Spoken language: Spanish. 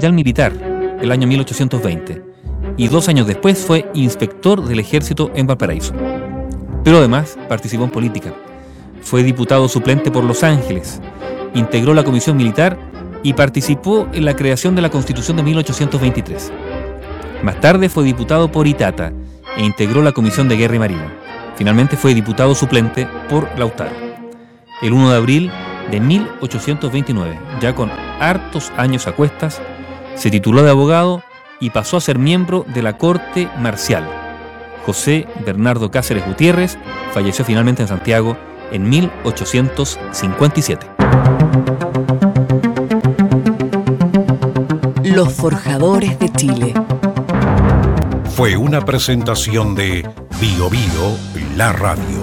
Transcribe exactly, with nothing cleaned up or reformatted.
oficial militar el año mil ochocientos veinte y dos años después fue inspector del ejército en Valparaíso. Pero además participó en política. Fue diputado suplente por Los Ángeles, integró la comisión militar y participó en la creación de la Constitución de mil ochocientos veintitrés. Más tarde fue diputado por Itata e integró la Comisión de Guerra y Marina. Finalmente fue diputado suplente por Lautaro. El primero de abril de mil ochocientos veintinueve, ya con hartos años a cuestas, se tituló de abogado y pasó a ser miembro de la Corte Marcial. José Bernardo Cáceres Gutiérrez falleció finalmente en Santiago en mil ochocientos cincuenta y siete. Los Forjadores de Chile. Fue una presentación de Bio Bio, la radio.